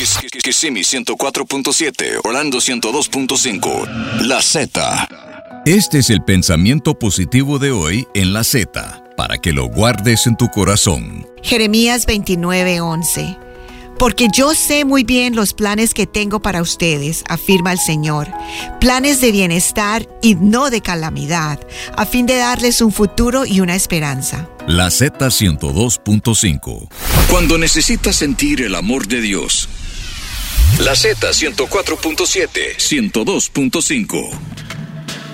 Kissimmee 104.7, Orlando 102.5. La Z. Este es el pensamiento positivo de hoy en La Z, para que lo guardes en tu corazón. Jeremías 29:11. Porque yo sé muy bien los planes que tengo para ustedes, afirma el Señor. Planes de bienestar y no de calamidad, a fin de darles un futuro y una esperanza. La Z 102.5. Cuando necesitas sentir el amor de Dios. La Z 104.7, 102.5.